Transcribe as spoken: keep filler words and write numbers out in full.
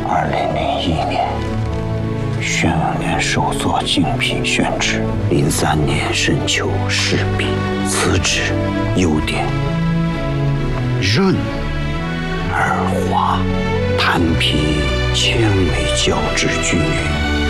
二零零一年，宣文年受作精品宣旨。零三年申秋事毕，辞职，优点润而滑，弹皮纤维交织均匀。